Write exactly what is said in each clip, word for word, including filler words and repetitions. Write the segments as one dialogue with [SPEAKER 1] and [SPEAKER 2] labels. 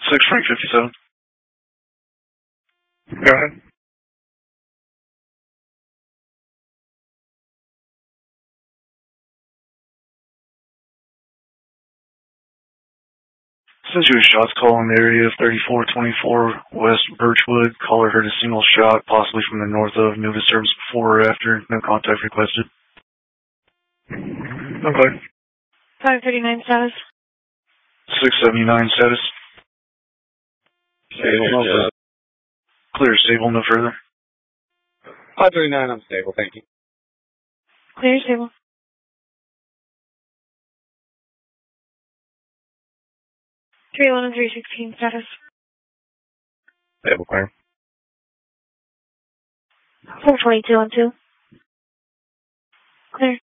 [SPEAKER 1] six Frank fifty-seven. Go ahead. Since you a shots call in the area of thirty-four twenty-four West Birchwood, caller heard a single shot, possibly from the north of. No disturbance before or after. No contact requested. Okay.
[SPEAKER 2] five thirty-nine status.
[SPEAKER 1] six seventy-nine status.
[SPEAKER 3] Stable, no further.
[SPEAKER 1] Clear, stable, no further.
[SPEAKER 3] five thirty-nine, I'm stable, thank you.
[SPEAKER 2] Clear, stable. three eleven, three sixteen status.
[SPEAKER 3] Stable, clear.
[SPEAKER 2] four twenty-two on two. Clear.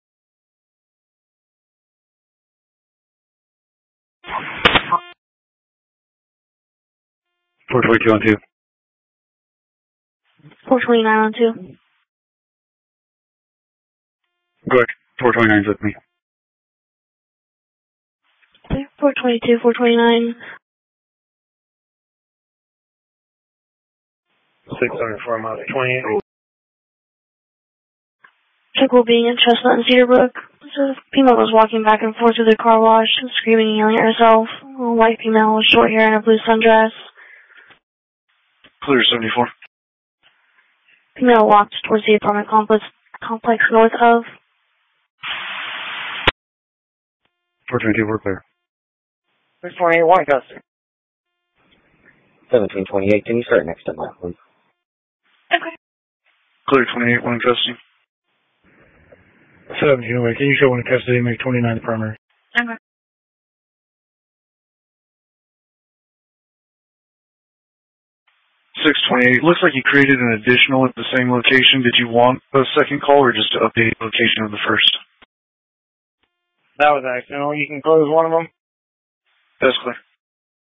[SPEAKER 3] four twenty-two on two.
[SPEAKER 2] four twenty-nine on two.
[SPEAKER 3] Good. four twenty-nine's with me.
[SPEAKER 2] Clear. four twenty-two, four twenty-nine.
[SPEAKER 3] six seventy-four miles, twenty-eight.
[SPEAKER 2] Pickle being in Chestnut and Cedarbrook. So the female was walking back and forth through the car wash, screaming and yelling at herself. A white female with short hair and a blue sundress.
[SPEAKER 1] Clear, seventy-four.
[SPEAKER 2] Female walked towards the apartment complex, complex north of.
[SPEAKER 3] four twenty-two, we're clear.
[SPEAKER 4] six twenty-eight, one custody.
[SPEAKER 5] seventeen twenty-eight, can you start next to mine, please?
[SPEAKER 2] Okay.
[SPEAKER 1] Clear, twenty-eight, one in custody.
[SPEAKER 3] seventeen, away. Can you show one in custody and make twenty-nine the primary?
[SPEAKER 2] Okay.
[SPEAKER 1] six twenty-eight, looks like you created an additional at the same location. Did you want a second call or just to update the location of the first?
[SPEAKER 4] That was accidental. You can close one of them.
[SPEAKER 1] That's clear.